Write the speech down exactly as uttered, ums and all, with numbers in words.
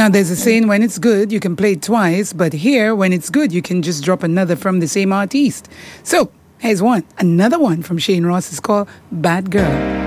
Now, there's a saying, when it's good, you can play it twice, but here, when it's good, you can just drop another from the same artiste. So, here's one. Another one from Shane Ross is called Bad Girl.